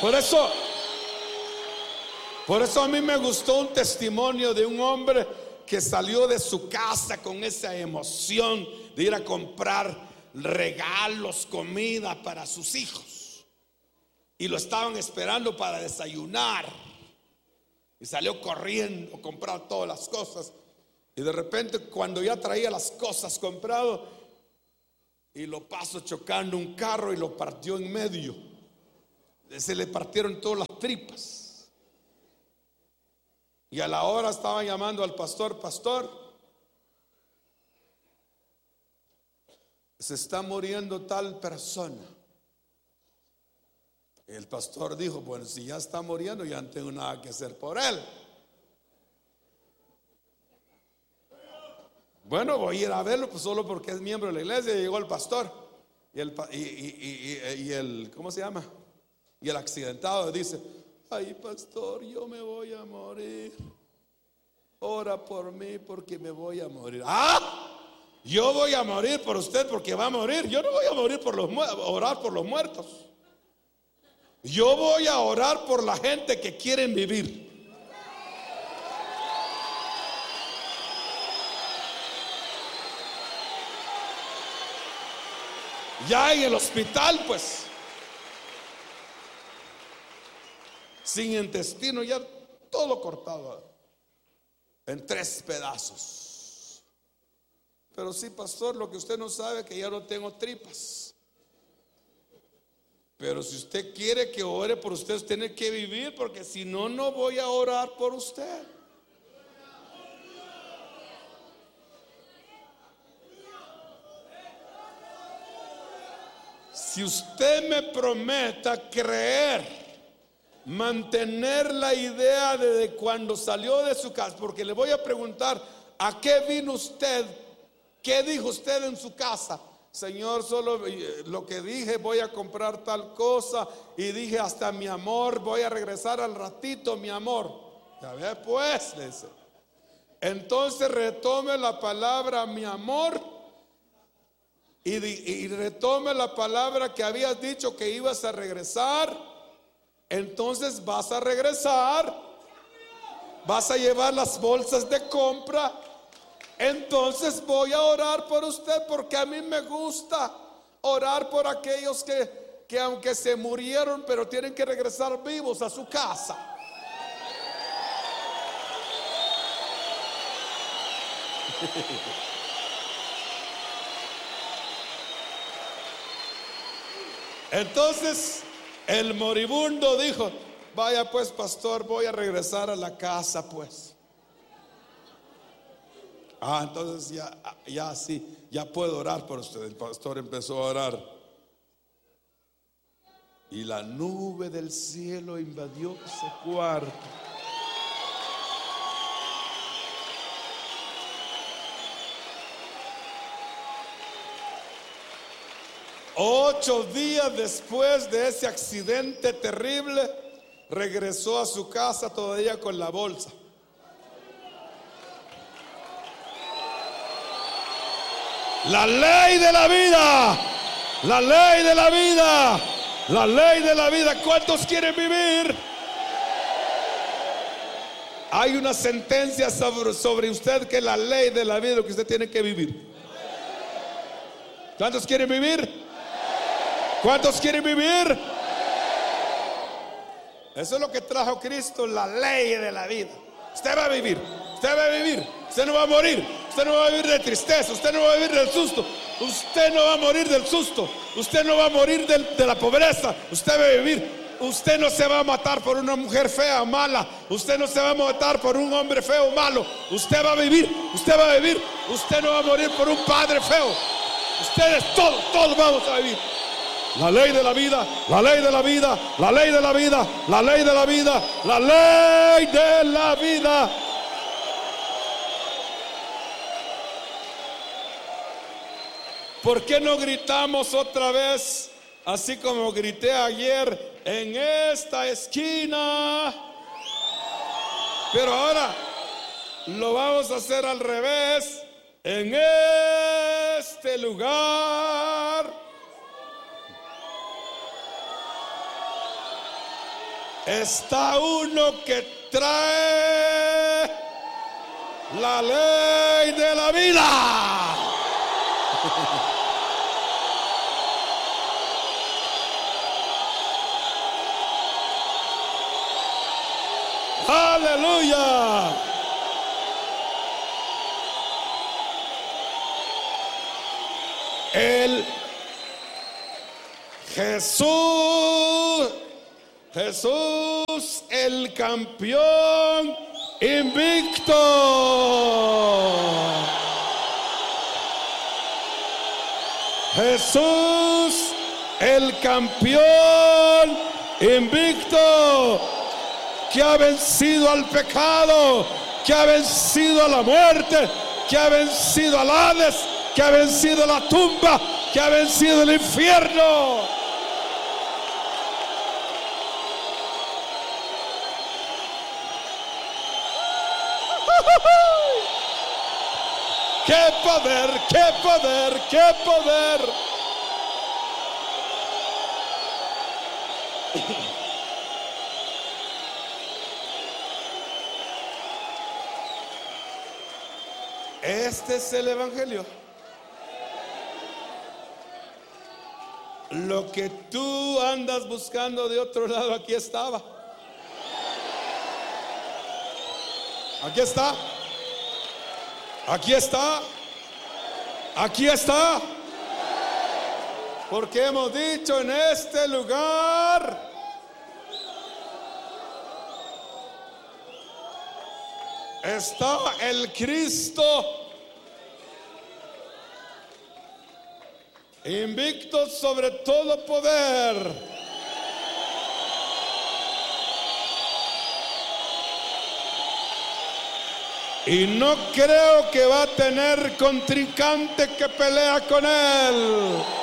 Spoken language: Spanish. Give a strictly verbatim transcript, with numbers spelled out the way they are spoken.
Por eso, por eso a mí me gustó un testimonio de un hombre que salió de su casa con esa emoción de ir a comprar regalos, comida para sus hijos, y lo estaban esperando para desayunar, y salió corriendo a comprar todas las cosas, y de repente cuando ya traía las cosas compradas, y lo pasó chocando un carro y lo partió en medio. Se le partieron todas las tripas. Y a la hora estaban llamando al pastor: pastor, se está muriendo tal persona. Y el pastor dijo: bueno, si ya está muriendo, ya no tengo nada que hacer por él. Bueno, voy a ir a verlo, pues solo porque es miembro de la iglesia. Y llegó el pastor y el, y, y, y, y el ¿cómo se llama? Y el accidentado dice: ay, pastor, yo me voy a morir, ora por mí porque me voy a morir. Ah, yo voy a morir por usted porque va a morir. Yo no voy a morir por los orar por los muertos. Yo voy a orar por la gente que quieren vivir. Ya en el hospital, pues, sin intestino, ya todo cortado en tres pedazos. Pero sí, pastor, lo que usted no sabe es que ya no tengo tripas. Pero si usted quiere que ore por usted, usted tiene que vivir, porque si no, no voy a orar por usted. Si usted me prometa creer, mantener la idea de cuando salió de su casa, porque le voy a preguntar: ¿a qué vino usted? ¿Qué dijo usted en su casa? Señor, solo lo que dije, voy a comprar tal cosa, y dije hasta mi amor, voy a regresar al ratito, mi amor. Ya ve pues, dice. Entonces retome la palabra mi amor y, y retome la palabra que habías dicho que ibas a regresar. Entonces vas a regresar, vas a llevar las bolsas de compra. Entonces voy a orar por usted, porque a mí me gusta orar por aquellos que, que aunque se murieron, pero tienen que regresar vivos a su casa. Entonces el moribundo dijo: vaya pues, pastor, voy a regresar a la casa pues. Ah, entonces ya, ya sí, ya puedo orar por usted. El pastor empezó a orar, y la nube del cielo invadió ese cuarto. Ocho días después de ese accidente terrible, regresó a su casa todavía con la bolsa. La ley de la vida, la ley de la vida, la ley de la vida. ¿Cuántos quieren vivir? Hay una sentencia sobre, sobre usted, que es la ley de la vida, lo que usted tiene que vivir. ¿Cuántos quieren vivir? ¿Cuántos quieren vivir? Eso es lo que trajo Cristo, la ley de la vida. Usted va a vivir, usted va a vivir, usted no va a morir, usted no va a vivir de tristeza, usted no va a vivir del susto, usted no va a morir del susto, usted no va a morir del, de la pobreza, usted va a vivir. Usted no se va a matar por una mujer fea o mala, usted no se va a matar por un hombre feo o malo, usted va a vivir, usted va a vivir, usted no va a morir por un padre feo. Ustedes todos, todos vamos a vivir. La ley de la vida, la ley de la vida, la ley de la vida, la ley de la vida, la ley de la vida. ¿Por qué no gritamos otra vez, así como grité ayer, en esta esquina? Pero ahora lo vamos a hacer al revés. En este lugar. está uno que trae la ley de la vida. Aleluya. El Jesús, Jesús el campeón invicto. Jesús el campeón invicto, que ha vencido al pecado, que ha vencido a la muerte, que ha vencido al Hades, que ha vencido la tumba, que ha vencido el infierno. ¡Qué poder, qué poder, qué poder! Este es el Evangelio. Lo que tú andas buscando de otro lado, aquí estaba. Aquí está. Aquí está. Aquí está. Porque hemos dicho en este lugar está el Cristo invicto sobre todo poder. Y no creo que va a tener contrincante que pelea con él.